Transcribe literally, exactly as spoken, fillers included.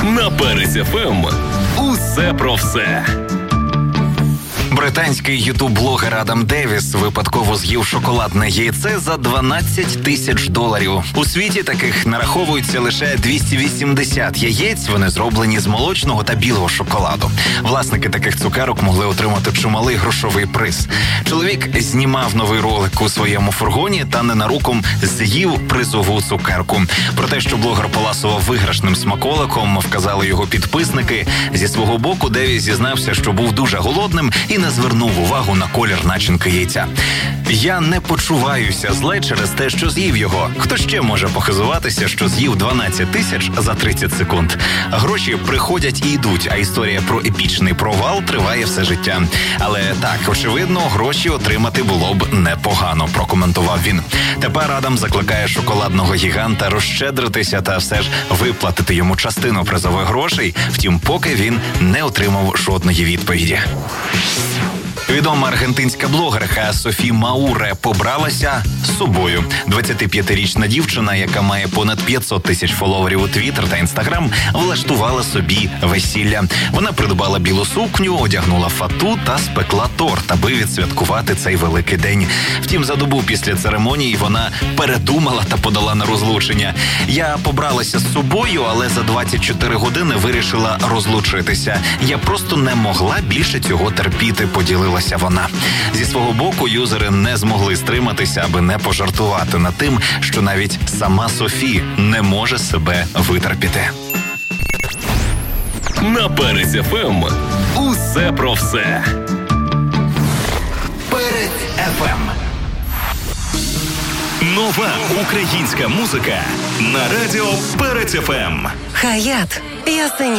На Перець еф ем усе про все. Британський ютуб-блогер Адам Девіс випадково з'їв шоколадне яйце за дванадцять тисяч доларів. У світі таких нараховується лише двісті вісімдесят яєць, вони зроблені з молочного та білого шоколаду. Власники таких цукерок могли отримати чималий грошовий приз. Чоловік знімав новий ролик у своєму фургоні та ненароком з'їв призову цукерку. Про те, що блогер поласував виграшним смаколиком, вказали його підписники. Зі свого боку Девіс зізнався, що був дуже голодним і не звернув увагу на колір начинки яйця. «Я не почуваюся зле через те, що з'їв його. Хто ще може похизуватися, що з'їв дванадцять тисяч за тридцять секунд? Гроші приходять і йдуть, а історія про епічний провал триває все життя. Але так, очевидно, гроші отримати було б непогано», – прокоментував він. Тепер Адам закликає шоколадного гіганта розщедритися та все ж виплатити йому частину призових грошей, втім, поки він не отримав жодної відповіді. Відома аргентинська блогерка Софі Мауре побралася з собою. двадцятип'ятирічна дівчина, яка має понад п'ятсот тисяч фоловерів у Твіттер та Інстаграм, влаштувала собі весілля. Вона придбала білу сукню, одягнула фату та спекла торт, аби відсвяткувати цей великий день. Втім, за добу після церемонії вона передумала та подала на розлучення. «Я побралася з собою, але за двадцять чотири години вирішила розлучитися. Я просто не могла більше цього терпіти», – поділилася вона. Зі свого боку, юзери не змогли стриматися, аби не пожартувати над тим, що навіть сама Софі не може себе витерпіти. На Перець еф ем усе про все. Перець еф ем. Нова українська музика на радіо Перець еф ем. Хаят, я синя.